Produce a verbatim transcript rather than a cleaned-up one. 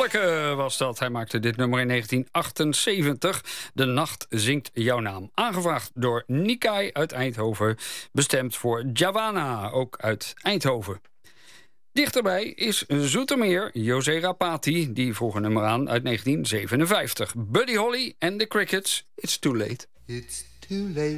Nonneke was dat. Hij maakte dit nummer in negentien achtenzeventig. De nacht zingt jouw naam. Aangevraagd door Nikai uit Eindhoven. Bestemd voor Jawana, ook uit Eindhoven. Dichterbij is Zoetermeer, José Rapati. Die vroeg een nummer aan uit negentien zevenenvijftig. Buddy Holly en The Crickets. It's too late. It's too late.